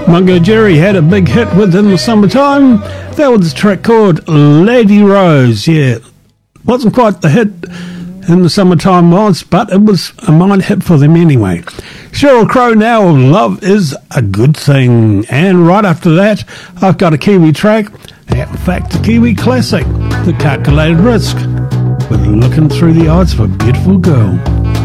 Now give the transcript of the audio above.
Mungo Jerry had a big hit within the summertime. That was a track called Lady Rose. Yeah, wasn't quite the hit in the summertime was, but it was a minor hit for them anyway. Sheryl Crow now, Love Is a Good Thing. And right after that, I've got a Kiwi track. In fact, a Kiwi classic, The Calculated Risk, with Looking Through the Eyes of a Beautiful Girl.